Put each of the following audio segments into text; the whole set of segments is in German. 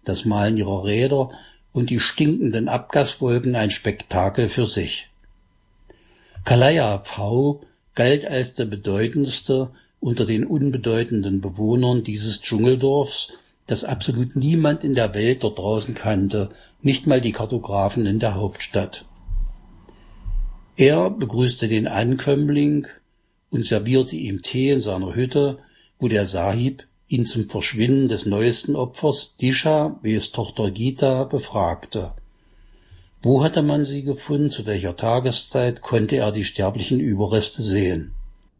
das Malen ihrer Räder und die stinkenden Abgaswolken ein Spektakel für sich. Kalaya Pfau galt als der bedeutendste unter den unbedeutenden Bewohnern dieses Dschungeldorfs, das absolut niemand in der Welt dort draußen kannte, nicht mal die Kartografen in der Hauptstadt. Er begrüßte den Ankömmling und servierte ihm Tee in seiner Hütte, wo der Sahib ihn zum Verschwinden des neuesten Opfers, Disha, Ws Tochter Gita, befragte. Wo hatte man sie gefunden, zu welcher Tageszeit konnte er die sterblichen Überreste sehen?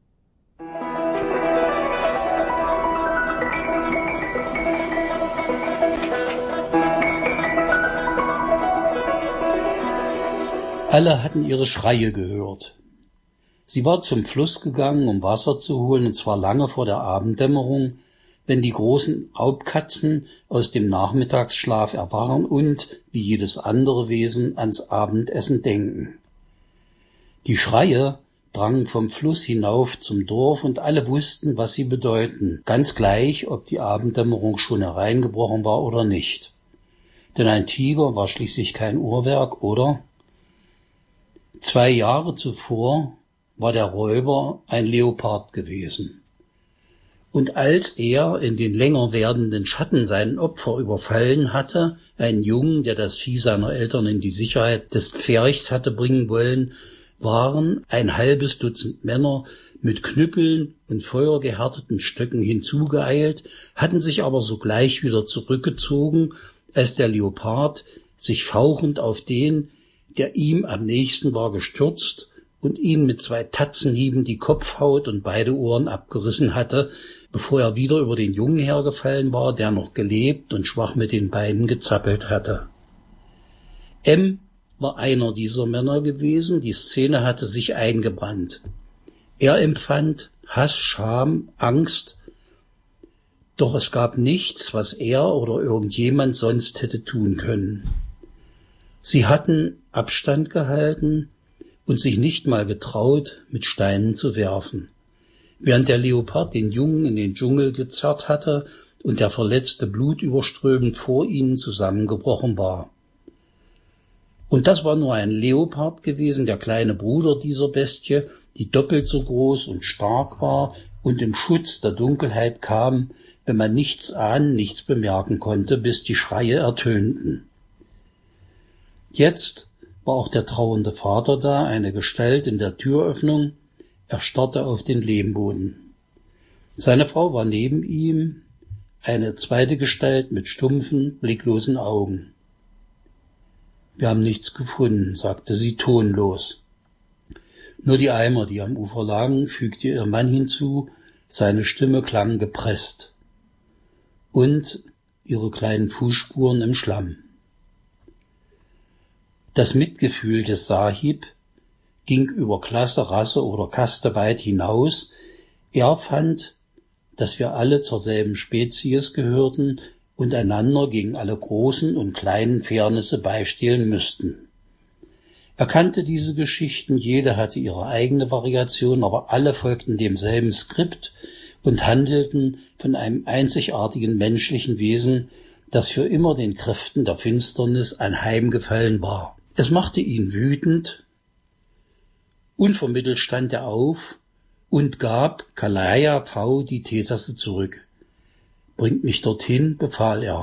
Alle hatten ihre Schreie gehört. Sie war zum Fluss gegangen, um Wasser zu holen, und zwar lange vor der Abenddämmerung, wenn die großen Raubkatzen aus dem Nachmittagsschlaf erwachen und, wie jedes andere Wesen, ans Abendessen denken. Die Schreie drangen vom Fluss hinauf zum Dorf und alle wussten, was sie bedeuten, ganz gleich, ob die Abenddämmerung schon hereingebrochen war oder nicht. Denn ein Tiger war schließlich kein Uhrwerk, oder? 2 Jahre zuvor war der Räuber ein Leopard gewesen. Und als er in den länger werdenden Schatten seinen Opfer überfallen hatte, einen Jungen, der das Vieh seiner Eltern in die Sicherheit des Pferchs hatte bringen wollen, waren ein halbes Dutzend Männer mit Knüppeln und feuergehärteten Stöcken hinzugeeilt, hatten sich aber sogleich wieder zurückgezogen, als der Leopard sich fauchend auf den, der ihm am nächsten war, gestürzt und ihn mit 2 Tatzenhieben die Kopfhaut und beide Ohren abgerissen hatte, bevor er wieder über den Jungen hergefallen war, der noch gelebt und schwach mit den Beinen gezappelt hatte. M. war einer dieser Männer gewesen, die Szene hatte sich eingebrannt. Er empfand Hass, Scham, Angst, doch es gab nichts, was er oder irgendjemand sonst hätte tun können. Sie hatten Abstand gehalten und sich nicht mal getraut, mit Steinen zu werfen. Während der Leopard den Jungen in den Dschungel gezerrt hatte und der Verletzte blutüberströmend vor ihnen zusammengebrochen war. Und das war nur ein Leopard gewesen, der kleine Bruder dieser Bestie, die doppelt so groß und stark war und im Schutz der Dunkelheit kam, wenn man nichts ahnen, nichts bemerken konnte, bis die Schreie ertönten. Jetzt war auch der trauernde Vater da, eine Gestalt in der Türöffnung. Er starrte auf den Lehmboden. Seine Frau war neben ihm, eine zweite Gestalt mit stumpfen, blicklosen Augen. »Wir haben nichts gefunden«, sagte sie tonlos. Nur die Eimer, die am Ufer lagen, fügte ihr Mann hinzu, seine Stimme klang gepresst. Und ihre kleinen Fußspuren im Schlamm. Das Mitgefühl des Sahib ging über Klasse, Rasse oder Kaste weit hinaus. Er fand, dass wir alle zur selben Spezies gehörten und einander gegen alle großen und kleinen Fairnisse beistehen müssten. Er kannte diese Geschichten, jede hatte ihre eigene Variation, aber alle folgten demselben Skript und handelten von einem einzigartigen menschlichen Wesen, das für immer den Kräften der Finsternis anheimgefallen war. Es machte ihn wütend. Unvermittelt stand er auf und gab Kalaya Pfau die Teetasse zurück. »Bringt mich dorthin«, befahl er.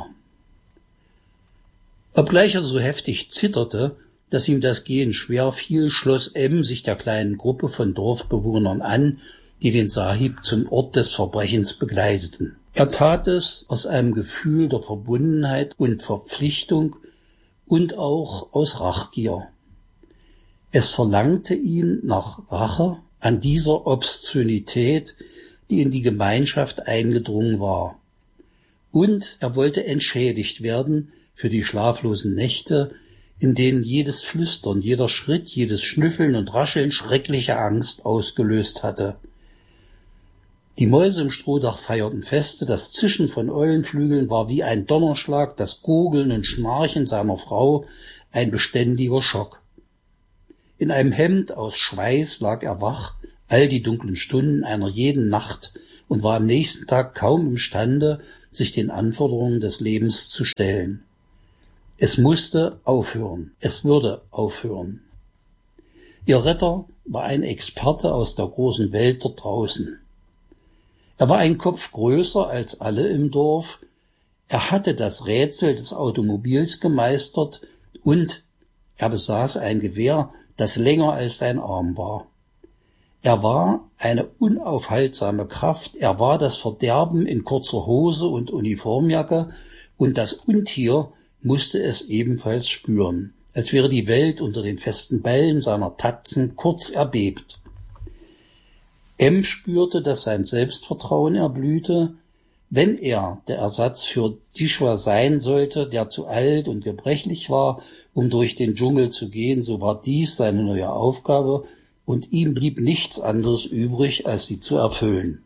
Obgleich er so heftig zitterte, dass ihm das Gehen schwer fiel, schloss M. sich der kleinen Gruppe von Dorfbewohnern an, die den Sahib zum Ort des Verbrechens begleiteten. Er tat es aus einem Gefühl der Verbundenheit und Verpflichtung und auch aus Rachgier. Es verlangte ihn nach Rache an dieser Obszönität, die in die Gemeinschaft eingedrungen war. Und er wollte entschädigt werden für die schlaflosen Nächte, in denen jedes Flüstern, jeder Schritt, jedes Schnüffeln und Rascheln schreckliche Angst ausgelöst hatte. Die Mäuse im Strohdach feierten Feste, das Zischen von Eulenflügeln war wie ein Donnerschlag, das Gurgeln und Schnarchen seiner Frau ein beständiger Schock. In einem Hemd aus Schweiß lag er wach, all die dunklen Stunden einer jeden Nacht, und war am nächsten Tag kaum imstande, sich den Anforderungen des Lebens zu stellen. Es musste aufhören. Es würde aufhören. Ihr Retter war ein Experte aus der großen Welt dort draußen. Er war ein Kopf größer als alle im Dorf. Er hatte das Rätsel des Automobils gemeistert und er besaß ein Gewehr, das länger als sein Arm war. Er war eine unaufhaltsame Kraft. Er war das Verderben in kurzer Hose und Uniformjacke und das Untier musste es ebenfalls spüren, als wäre die Welt unter den festen Bällen seiner Tatzen kurz erbebt. M spürte, dass sein Selbstvertrauen erblühte. Wenn er der Ersatz für Dishwa sein sollte, der zu alt und gebrechlich war, um durch den Dschungel zu gehen, so war dies seine neue Aufgabe, und ihm blieb nichts anderes übrig, als sie zu erfüllen.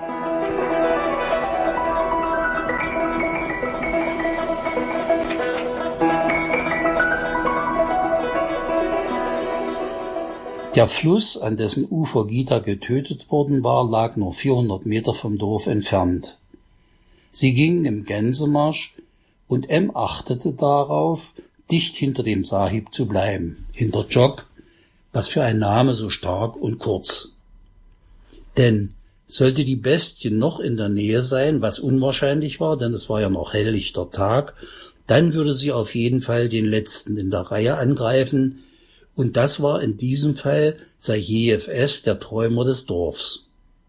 Der Fluss, an dessen Ufer Gita getötet worden war, lag nur 400 Meter vom Dorf entfernt. Sie gingen im Gänsemarsch und M achtete darauf, dicht hinter dem Sahib zu bleiben, hinter Jog, was für ein Name so stark und kurz. Denn sollte die Bestie noch in der Nähe sein, was unwahrscheinlich war, denn es war ja noch helllichter Tag, dann würde sie auf jeden Fall den Letzten in der Reihe angreifen, und das war in diesem Fall Zajeev S., der Träumer des Dorfs.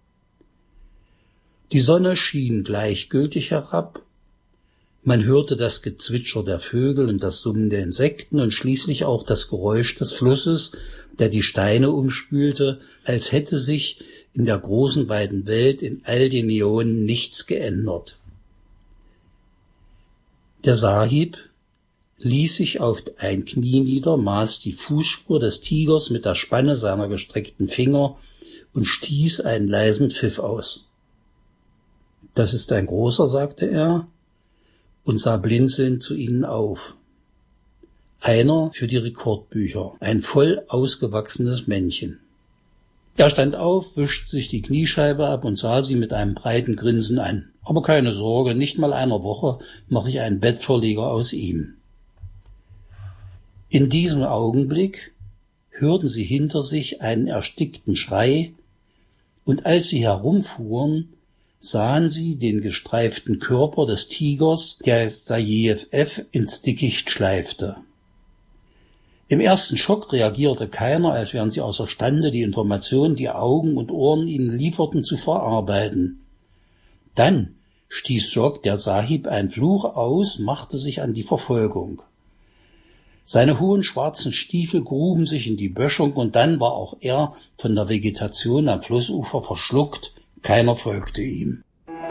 Die Sonne schien gleichgültig herab. Man hörte das Gezwitscher der Vögel und das Summen der Insekten und schließlich auch das Geräusch des Flusses, der die Steine umspülte, als hätte sich in der großen, weiten Welt in all den Äonen nichts geändert. Der Sahib ließ sich auf ein Knie nieder, maß die Fußspur des Tigers mit der Spanne seiner gestreckten Finger und stieß einen leisen Pfiff aus. »Das ist ein großer«, sagte er und sah blinzelnd zu ihnen auf. Einer für die Rekordbücher, ein voll ausgewachsenes Männchen. Er stand auf, wischte sich die Kniescheibe ab und sah sie mit einem breiten Grinsen an. »Aber keine Sorge, nicht mal einer Woche mache ich einen Bettvorleger aus ihm.« In diesem Augenblick hörten sie hinter sich einen erstickten Schrei, und als sie herumfuhren, sahen sie den gestreiften Körper des Tigers, der Zajeev F. ins Dickicht schleifte. Im ersten Schock reagierte keiner, als wären sie außerstande, die Informationen, die Augen und Ohren ihnen lieferten, zu verarbeiten. Dann stieß Jog, der Sahib, einen Fluch aus, machte sich an die Verfolgung. Seine hohen schwarzen Stiefel gruben sich in die Böschung und dann war auch er von der Vegetation am Flussufer verschluckt. Keiner folgte ihm.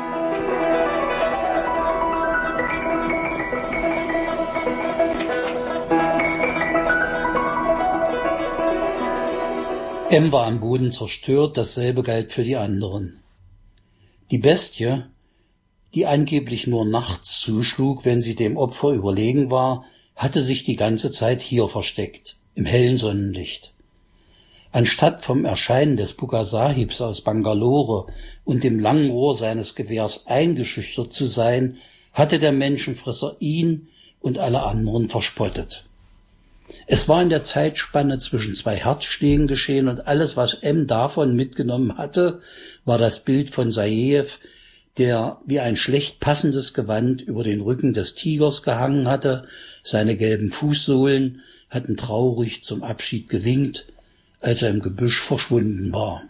M war am Boden zerstört, dasselbe galt für die anderen. Die Bestie, die angeblich nur nachts zuschlug, wenn sie dem Opfer überlegen war, hatte sich die ganze Zeit hier versteckt, im hellen Sonnenlicht. Anstatt vom Erscheinen des Bukha Sahibs aus Bangalore und dem langen Rohr seines Gewehrs eingeschüchtert zu sein, hatte der Menschenfresser ihn und alle anderen verspottet. Es war in der Zeitspanne zwischen 2 Herzschlägen geschehen und alles, was M. davon mitgenommen hatte, war das Bild von Zajeev, der wie ein schlecht passendes Gewand über den Rücken des Tigers gehangen hatte. Seine gelben Fußsohlen hatten traurig zum Abschied gewinkt, als er im Gebüsch verschwunden war.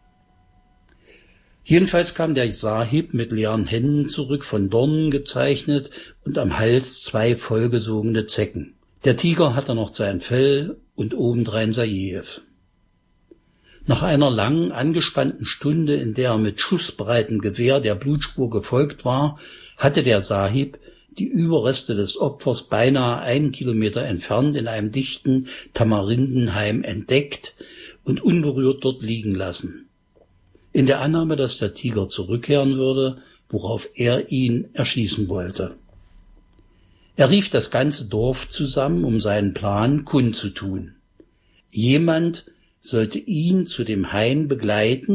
Jedenfalls kam der Sahib mit leeren Händen zurück, von Dornen gezeichnet und am Hals 2 vollgesogene Zecken. Der Tiger hatte noch sein Fell und obendrein Zajeev. Nach einer langen, angespannten Stunde, in der er mit schussbereitem Gewehr der Blutspur gefolgt war, hatte der Sahib die Überreste des Opfers beinahe 1 Kilometer entfernt in einem dichten Tamarindenhain entdeckt und unberührt dort liegen lassen, in der Annahme, dass der Tiger zurückkehren würde, worauf er ihn erschießen wollte. Er rief das ganze Dorf zusammen, um seinen Plan kundzutun. Jemand sollte ihn zu dem Hain begleiten,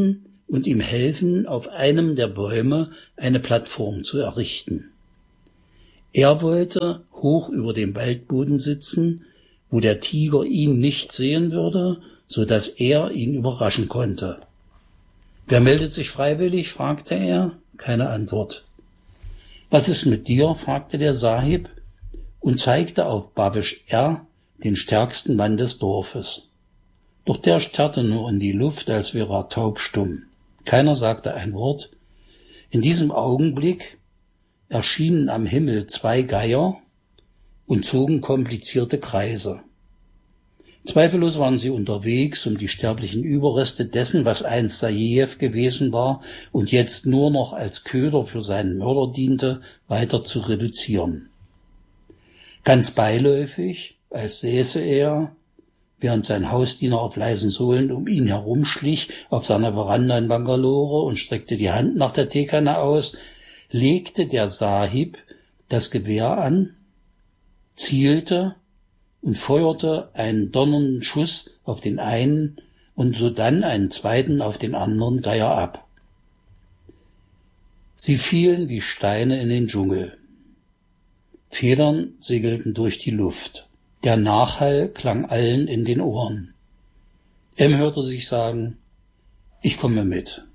und ihm helfen, auf einem der Bäume eine Plattform zu errichten. Er wollte hoch über dem Waldboden sitzen, wo der Tiger ihn nicht sehen würde, so dass er ihn überraschen konnte. »Wer meldet sich freiwillig?« fragte er. Keine Antwort. »Was ist mit dir?« fragte der Sahib und zeigte auf Bhavesh R., den stärksten Mann des Dorfes. Doch der starrte nur in die Luft, als wäre er taubstumm. Keiner sagte ein Wort. In diesem Augenblick erschienen am Himmel 2 Geier und zogen komplizierte Kreise. Zweifellos waren sie unterwegs, um die sterblichen Überreste dessen, was einst Sajeev gewesen war und jetzt nur noch als Köder für seinen Mörder diente, weiter zu reduzieren. Ganz beiläufig, als säße er, während sein Hausdiener auf leisen Sohlen um ihn herumschlich, auf seiner Veranda in Bangalore und streckte die Hand nach der Teekanne aus, legte der Sahib das Gewehr an, zielte und feuerte einen donnernden Schuss auf den einen und sodann einen zweiten auf den anderen Geier ab. Sie fielen wie Steine in den Dschungel. Federn segelten durch die Luft. Der Nachhall klang allen in den Ohren. M hörte sich sagen, »Ich komme mit.«